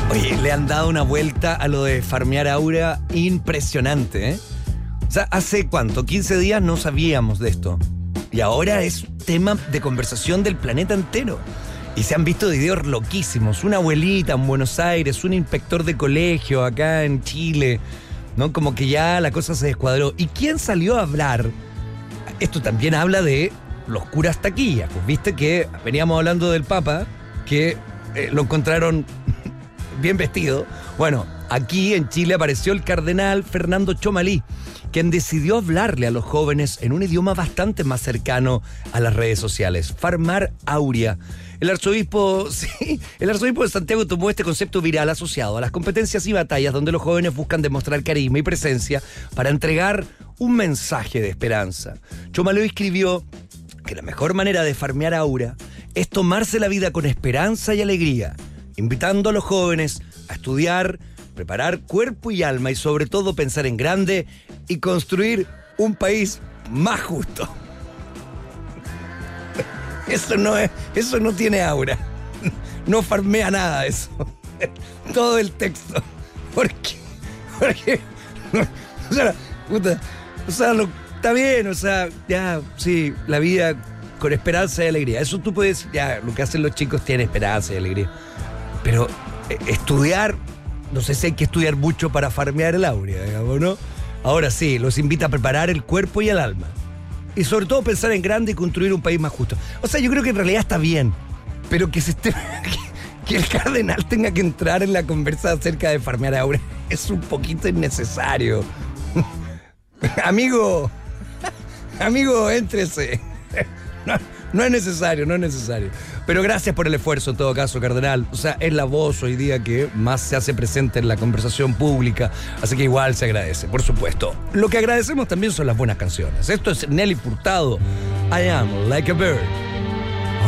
Oye, le han dado una vuelta a lo de farmear aura impresionante, ¿eh? O sea, ¿hace cuánto? 15 días no sabíamos de esto. Y ahora es tema de conversación del planeta entero. Y se han visto videos loquísimos. Una abuelita en Buenos Aires, un inspector de colegio acá en Chile, ¿no? Como que ya la cosa se descuadró. ¿Y quién salió a hablar? Esto también habla de los curas taquillas. Pues viste que veníamos hablando del Papa, que lo encontraron bien vestido. Bueno, aquí en Chile apareció el cardenal Fernando Tchomalí, quien decidió hablarle a los jóvenes en un idioma bastante más cercano a las redes sociales. Farmar aurea. El arzobispo de Santiago tomó este concepto viral asociado a las competencias y batallas donde los jóvenes buscan demostrar carisma y presencia para entregar un mensaje de esperanza. Tchomalí escribió que la mejor manera de farmear aura es tomarse la vida con esperanza y alegría, invitando a los jóvenes a estudiar, preparar cuerpo y alma y sobre todo pensar en grande y construir un país más justo. Eso no tiene aura. No farmea nada eso. Todo el texto. ¿Por qué? Está bien, ya, sí, la vida con esperanza y alegría. Eso tú puedes, ya, lo que hacen los chicos tiene esperanza y alegría. Pero estudiar, no sé si hay que estudiar mucho para farmear el aurea, digamos, ¿no? Ahora sí, los invita a preparar el cuerpo y el alma. Y sobre todo pensar en grande y construir un país más justo. O sea, yo creo que en realidad está bien, pero que que el cardenal tenga que entrar en la conversa acerca de farmear aurea es un poquito innecesario. Amigo, éntrese. No es necesario. Pero gracias por el esfuerzo en todo caso, cardenal. O sea, es la voz hoy día que más se hace presente en la conversación pública. Así que igual se agradece, por supuesto. Lo que agradecemos también son las buenas canciones. Esto es Nelly Furtado. I am like a bird.